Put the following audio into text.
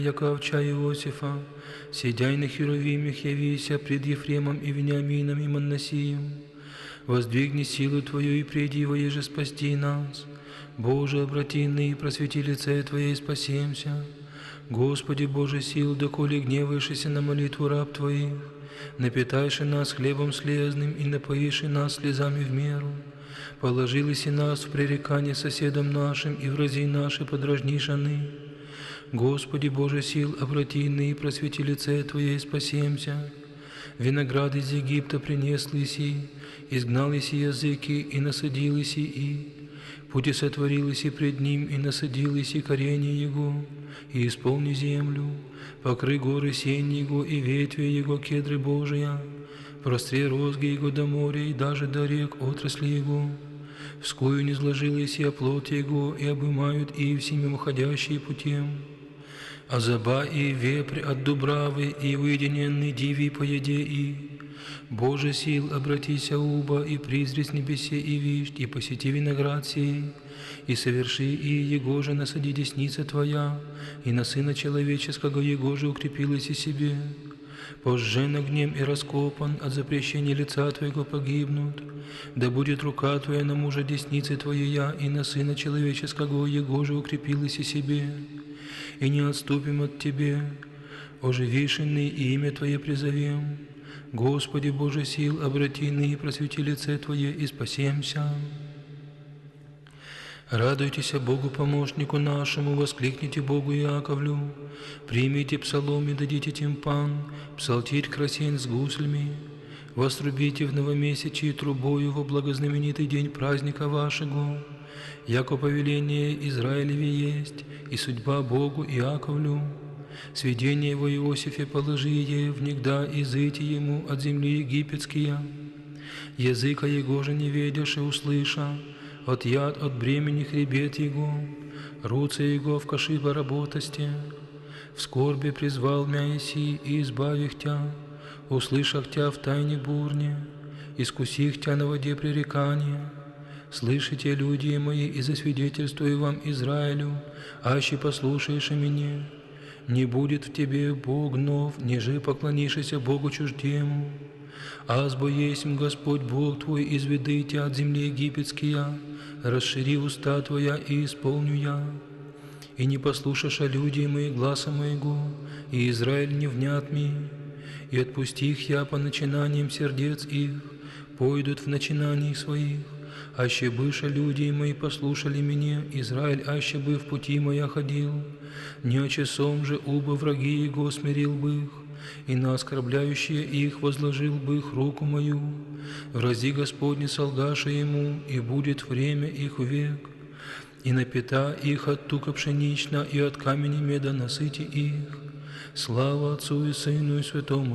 яко овча Иосифа, сидяй на херувимях, явися пред Ефремом и Вениамином и Манасием. Воздвигни силу Твою и приди во еже спасти нас. Боже, обрати ны и просвети лице Твое и спасемся. Господи Боже сил, доколе гневаешься на молитву раб Твоих, напитайши нас хлебом слезным и напоиши нас слезами в меру. Положились и нас в пререкание соседам нашим, и врази наши подражниша ны. Господи Боже сил, обрати ны и просвети лице Твое и спасемся. Виноград из Египта принес лиси, изгнал иси языки и насадил иси и. Пути сотворил иси пред ним и насадил иси коренья его, и исполни землю, покры горы сень его и ветви его кедры Божия, простре розги его до моря и даже до рек отрасли его. Вскую не сложил иси оплот его, и обымают и всеми уходящие путем. А заба и вепрь от дубравы, и уединенный диви по еде и. Боже сил, обратися уба, и призри с небесе и вишь, и посети виноград сей, и соверши и его же насади десница Твоя, и на Сына Человеческого его же укрепилась и себе. Пожжен огнем и раскопан, от запрещения лица Твоего погибнут. Да будет рука Твоя на мужа десницы Твоя, и на Сына Человеческого его же укрепилась и себе. И не отступим от Тебе, оживишенный и имя Твое призовем. Господи Боже сил, обрати ны и просвети лице Твое и спасемся. Радуйтесь Богу помощнику нашему, воскликните Богу Иаковлю, примите псалом и дадите тимпан, псалтирь красен с гуслями, вострубите в новомесячии трубою во благознаменитый день праздника вашего, яко повеление Израилеве есть, и судьба Богу Иаковлю. Сведение его Иосифе положи е, внегда изыти ему от земли египетские. Языка его же не ведешь и услыша, от яд от бремени хребет его, руце его в кашиба работости. В скорби призвал мя иси и избавих тя, услышах тя в тайне бурне, искусих тя на воде пререкания. Слышите, люди мои, и засвидетельствую вам Израилю, аще послушаешь мне. Не будет в тебе Бог нов, ниже поклонишься Богу чуждему. Азбо есмь Господь Бог твой, изведи тебя от земли египетские, расшири уста твоя и исполню я. И не послушаешь люди мои гласа моего, и Израиль не внят ми, и отпусти их я по начинаниям сердец их, пойдут в начинаниях своих. Аще быша люди мои послушали меня, Израиль аще бы в пути моя ходил, не часом же убо враги его смирил бы их, и на оскорбляющие их возложил бы их руку мою. Врази Господне солгаша ему, и будет время их век, и напита их от тука пшенична, и от камени меда насыти их. Слава Отцу и Сыну и Святому